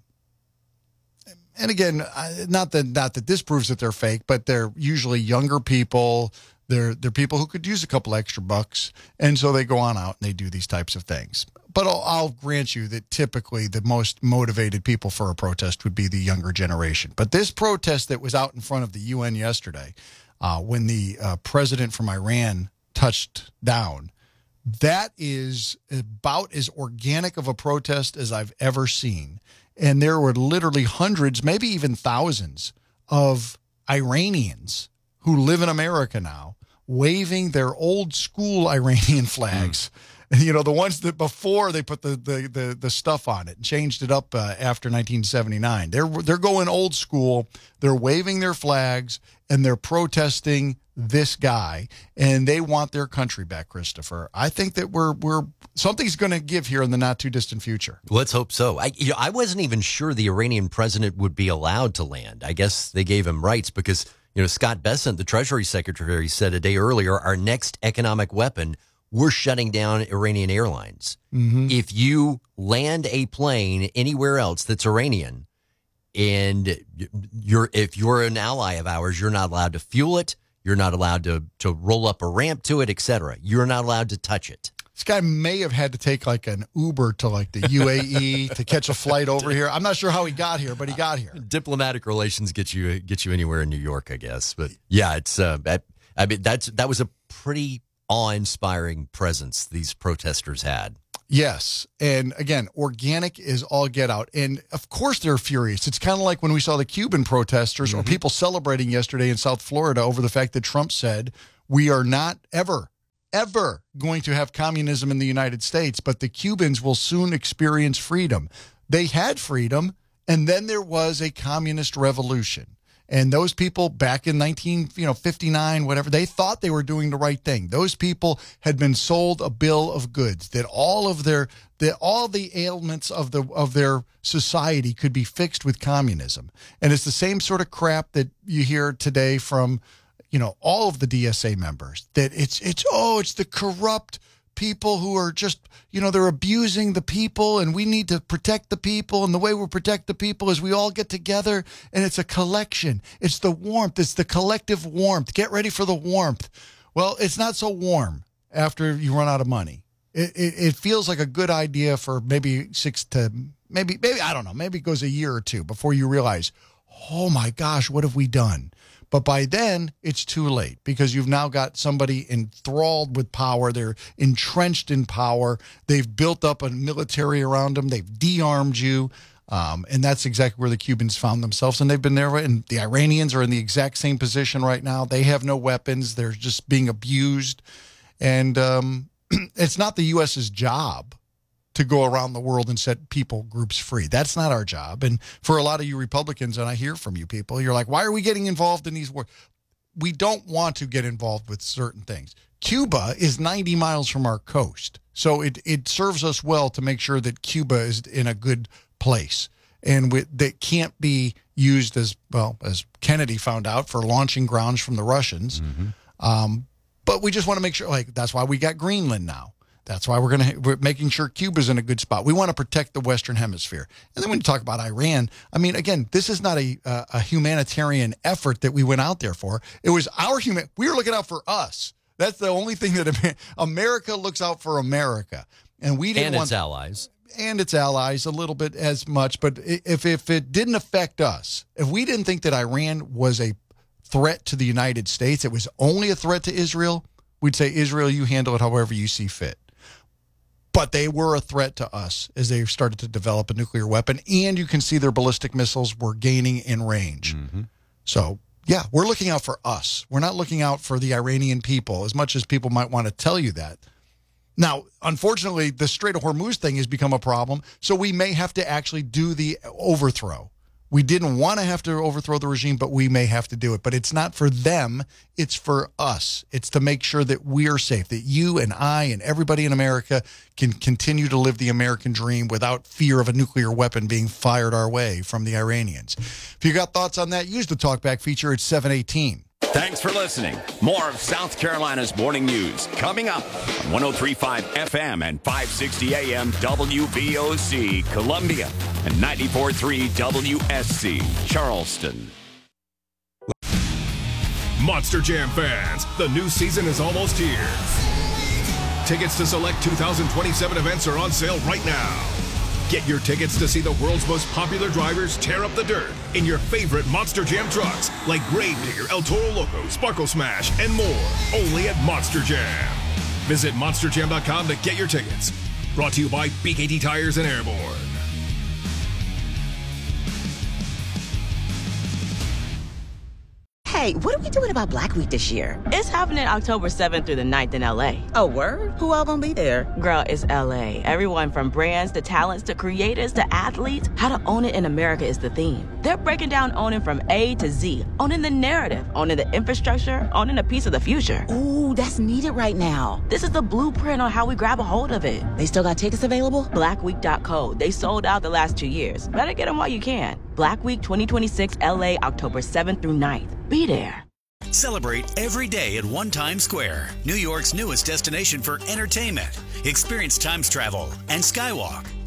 And again, not that not that this proves that they're fake, but they're usually younger people. They're they're people who could use a couple extra bucks, and so they go on out and they do these types of things. But I'll, I'll grant you that typically the most motivated people for a protest would be the younger generation. But this protest that was out in front of the U N yesterday, uh, when the uh, president from Iran touched down, that is about as organic of a protest as I've ever seen. And there were literally hundreds, maybe even thousands of Iranians who live in America now waving their old school Iranian flags. Mm. You know, the ones that before they put the, the, the, the stuff on it and changed it up uh, after nineteen seventy-nine. They're, they're going old school. They're waving their flags and they're protesting this guy, and they want their country back, Christopher. I think that we're we're something's going to give here in the not too distant future. Let's hope so. I you know, I wasn't even sure the Iranian president would be allowed to land. I guess they gave him rights because, you know, Scott Bessent, the Treasury Secretary, said a day earlier, our next economic weapon, we're shutting down Iranian airlines. Mm-hmm. If you land a plane anywhere else that's Iranian, and you're if you're an ally of ours, you're not allowed to fuel it. You're not allowed to to roll up a ramp to it, et cetera. You're not allowed to touch it. This guy may have had to take like an Uber to like the U A E to catch a flight over here. I'm not sure how he got here, but he got here. Diplomatic relations get you get you anywhere in New York, I guess. But yeah, it's uh, I mean that's that was a pretty awe-inspiring presence these protesters had. Yes. And again, organic is all get out. And of course they're furious. It's kind of like when we saw the Cuban protesters mm-hmm. or people celebrating yesterday in South Florida over the fact that Trump said, we are not ever, ever going to have communism in the United States, but the Cubans will soon experience freedom. They had freedom, and then there was a communist revolution. And those people back in nineteen fifty-nine, whatever, they thought they were doing the right thing. Those people had been sold a bill of goods that all of their that all the ailments of the of their society could be fixed with communism. And it's the same sort of crap that you hear today from, you know, all of the D S A members. That it's it's oh, it's the corrupt people who are just, you know, they're abusing the people, and we need to protect the people. And the way we protect the people is we all get together, and it's a collection. It's the warmth. It's the collective warmth. Get ready for the warmth. Well, it's not so warm after you run out of money. It, it, it feels like a good idea for maybe six to maybe, maybe, I don't know, maybe it goes a year or two before you realize, oh my gosh, what have we done? But by then, it's too late because you've now got somebody enthralled with power. They're entrenched in power. They've built up a military around them. They've de-armed you. Um, and that's exactly where the Cubans found themselves. And they've been there. And the Iranians are in the exact same position right now. They have no weapons. They're just being abused. And um, it's not the U S's job to go around the world and set people groups free. That's not our job. And for a lot of you Republicans, and I hear from you people, you're like, why are we getting involved in these wars? We don't want to get involved with certain things. Cuba is ninety miles from our coast. So it, it serves us well to make sure that Cuba is in a good place. And we, that can't be used as, well, as Kennedy found out, for launching grounds from the Russians. Mm-hmm. Um, but we just want to make sure, like, that's why we got Greenland now. That's why we're going to we're making sure Cuba's in a good spot. We want to protect the Western Hemisphere. And then when you talk about Iran, I mean, again, this is not a uh, a humanitarian effort that we went out there for. It was our human. We were looking out for us. That's the only thing that America looks out for America, and we didn't and want its allies and its allies a little bit as much. But if if it didn't affect us, if we didn't think that Iran was a threat to the United States, it was only a threat to Israel, we'd say, Israel, you handle it however you see fit. But they were a threat to us as they started to develop a nuclear weapon. And you can see their ballistic missiles were gaining in range. Mm-hmm. So, yeah, we're looking out for us. We're not looking out for the Iranian people, as much as people might want to tell you that. Now, unfortunately, the Strait of Hormuz thing has become a problem. So we may have to actually do the overthrow. We didn't want to have to overthrow the regime, but we may have to do it. But it's not for them. It's for us. It's to make sure that we're safe, that you and I and everybody in America can continue to live the American dream without fear of a nuclear weapon being fired our way from the Iranians. If you got thoughts on that, use the Talkback feature at seven eighteen. Thanks for listening. More of South Carolina's morning news coming up on one oh three point five F M and five sixty A M W V O C Columbia and ninety-four point three W S C Charleston. Monster Jam fans, the new season is almost here. Tickets to select two thousand twenty-seven events are on sale right now. Get your tickets to see the world's most popular drivers tear up the dirt in your favorite Monster Jam trucks like Gravedigger, El Toro Loco, Sparkle Smash, and more. Only at Monster Jam. Visit monster jam dot com to get your tickets. Brought to you by B K T Tires and Airborne. Hey, what are we doing about Black Week this year? It's happening October seventh through the ninth in L A. Oh, word? Who all gonna be there? Girl, it's L A. Everyone from brands to talents to creators to athletes, how to own it in America is the theme. They're breaking down owning from A to Z, owning the narrative, owning the infrastructure, owning a piece of the future. Ooh, that's needed right now. This is the blueprint on how we grab a hold of it. They still got tickets available? black week dot co. They sold out the last two years. Better get them while you can. Black Week twenty twenty-six L A, October seventh through ninth. Be there. Celebrate every day at One Times Square, New York's newest destination for entertainment. Experience Times travel and Skywalk.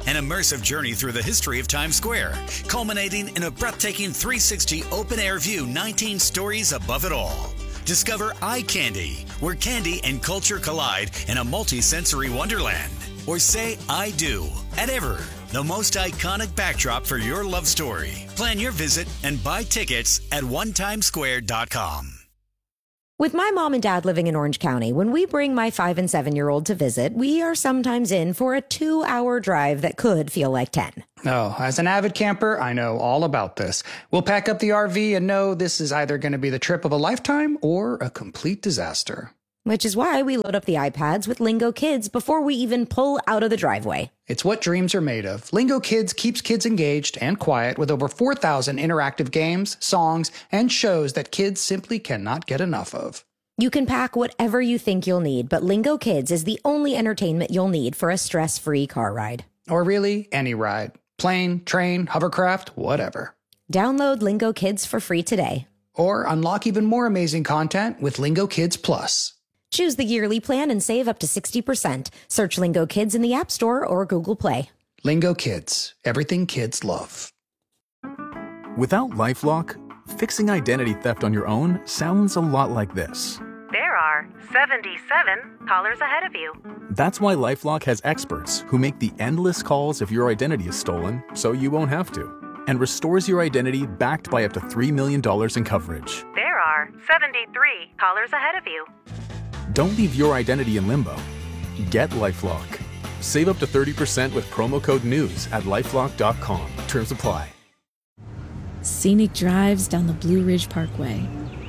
An immersive journey through the history of Times Square, culminating in a breathtaking three sixty open-air view nineteen stories above it all. Discover Eye Candy, where candy and culture collide in a multi-sensory wonderland. Or say I do at Ever, the most iconic backdrop for your love story. Plan your visit and buy tickets at one times square dot com. With my mom and dad living in Orange County, when we bring my five and seven-year-old to visit, we are sometimes in for a two-hour drive that could feel like ten. Oh, as an avid camper, I know all about this. We'll pack up the R V and know this is either going to be the trip of a lifetime or a complete disaster. Which is why we load up the iPads with Lingo Kids before we even pull out of the driveway. It's what dreams are made of. Lingo Kids keeps kids engaged and quiet with over four thousand interactive games, songs, and shows that kids simply cannot get enough of. You can pack whatever you think you'll need, but Lingo Kids is the only entertainment you'll need for a stress-free car ride. Or really, any ride. Plane, train, hovercraft, whatever. Download Lingo Kids for free today. Or unlock even more amazing content with Lingo Kids Plus. Choose the yearly plan and save up to sixty percent. Search Lingo Kids in the App Store or Google Play. Lingo Kids. Everything kids love. Without LifeLock, fixing identity theft on your own sounds a lot like this. There are seventy-seven callers ahead of you. That's why LifeLock has experts who make the endless calls if your identity is stolen so you won't have to, and restores your identity backed by up to three million dollars in coverage. There are seventy-three callers ahead of you. Don't leave your identity in limbo. Get LifeLock. Save up to thirty percent with promo code NEWS at lifelock dot com. Terms apply. Scenic drives down the Blue Ridge Parkway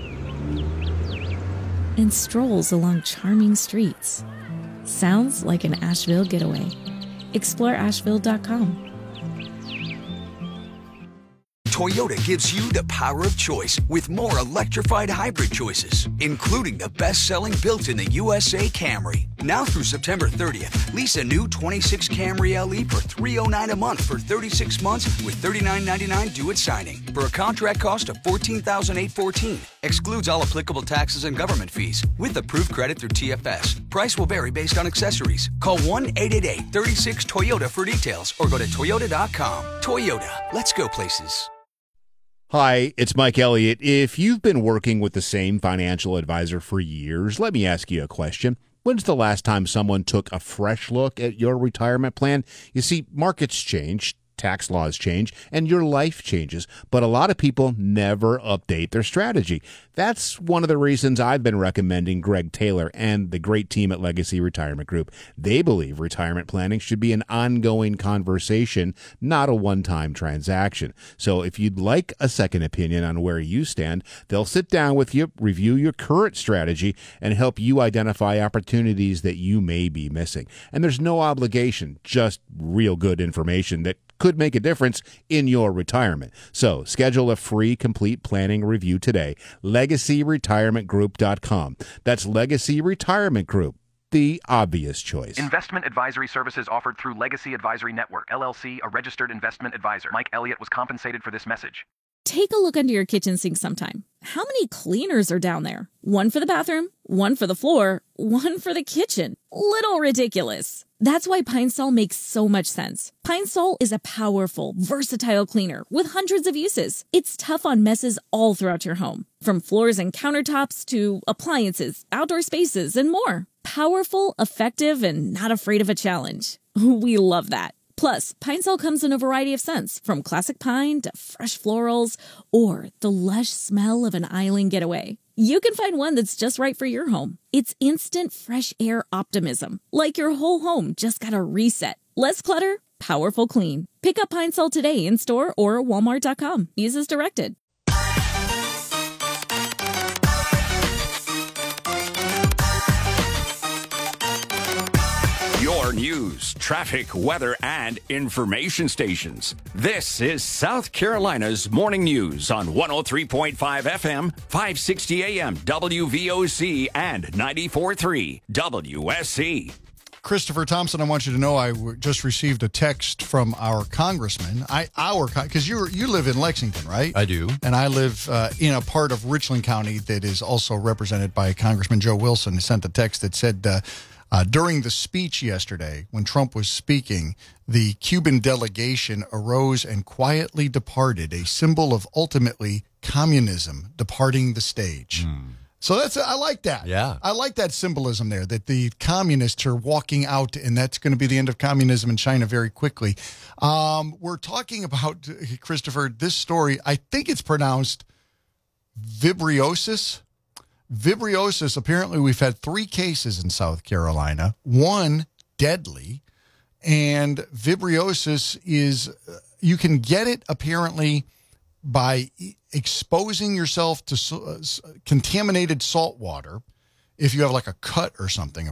and strolls along charming streets. Sounds like an Asheville getaway. Explore asheville dot com. Toyota gives you the power of choice with more electrified hybrid choices, including the best-selling built-in-the U S A Camry. Now through September thirtieth, lease a new twenty-six Camry L E for three hundred nine dollars a month for thirty-six months with thirty-nine ninety-nine due at signing. For a contract cost of fourteen thousand eight hundred fourteen dollars. Excludes all applicable taxes and government fees with approved credit through T F S. Price will vary based on accessories. Call one eight eight eight, three six, Toyota for details or go to toyota dot com. Toyota, let's go places. Hi, it's Mike Elliott. If you've been working with the same financial advisor for years, let me ask you a question. When's the last time someone took a fresh look at your retirement plan? You see, markets change, tax laws change, and your life changes, but a lot of people never update their strategy. That's one of the reasons I've been recommending Greg Taylor and the great team at Legacy Retirement Group. They believe retirement planning should be an ongoing conversation, not a one-time transaction. So if you'd like a second opinion on where you stand, they'll sit down with you, review your current strategy, and help you identify opportunities that you may be missing. And there's no obligation, just real good information that could make a difference in your retirement. So schedule a free complete planning review today. legacy retirement group dot com. That's Legacy Retirement Group, the obvious choice. Investment advisory services offered through Legacy Advisory Network, L L C, a registered investment advisor. Mike Elliott was compensated for this message. Take a look under your kitchen sink sometime. How many cleaners are down there? One for the bathroom, one for the floor, one for the kitchen. Little ridiculous. That's why Pine Sol makes so much sense. Pine Sol is a powerful, versatile cleaner with hundreds of uses. It's tough on messes all throughout your home, from floors and countertops to appliances, outdoor spaces, and more. Powerful, effective, and not afraid of a challenge. We love that. Plus, Pine Sol comes in a variety of scents, from classic pine to fresh florals or the lush smell of an island getaway. You can find one that's just right for your home. It's instant fresh air optimism, like your whole home just got a reset. Less clutter, powerful clean. Pick up Pine Sol today in store or walmart dot com. Use as directed. Your news, traffic, weather, and information stations. This is South Carolina's Morning News on one oh three point five F M, five sixty A M, W V O C, and ninety-four point three W S C. Christopher Thompson, I want you to know I w- just received a text from our congressman. I our because you you live in Lexington, right? I do, and I live uh, in a part of Richland County that is also represented by Congressman Joe Wilson. He sent a text that said. Uh, Uh, during the speech yesterday, when Trump was speaking, the Cuban delegation arose and quietly departed, a symbol of ultimately communism departing the stage. Mm. So that's I like that. Yeah. I like that symbolism there, that the communists are walking out, and that's going to be the end of communism in China very quickly. Um, we're talking about, Christopher, this story, I think it's pronounced vibriosis. Vibriosis, apparently we've had three cases in South Carolina, one deadly, and vibriosis is, you can get it apparently by exposing yourself to uh, contaminated salt water if you have like a cut or something.